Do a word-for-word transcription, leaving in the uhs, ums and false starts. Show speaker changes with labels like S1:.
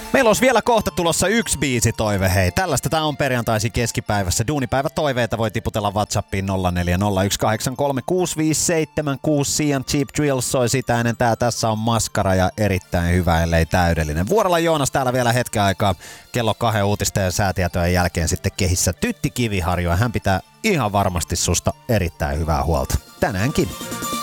S1: Meillä olisi vielä kohta tulossa yksi biisitoive, hei. Tällaista tää on perjantaisin keskipäivässä. Duunipäivätoiveita voi tiputella WhatsAppiin nolla neljä nolla yksi kahdeksan kolme kuusi viisi seitsemän kuusi. Sian Cheap Drills soi sitä ennen tää. Tässä on Maskara ja erittäin hyvä, ellei täydellinen. Vuorolla Joonas täällä vielä hetken aikaa. Kello kahden uutisten ja säätietojen jälkeen sitten kehissä Tytti Kiviharju. Hän pitää ihan varmasti susta erittäin hyvää huolta. Tänäänkin.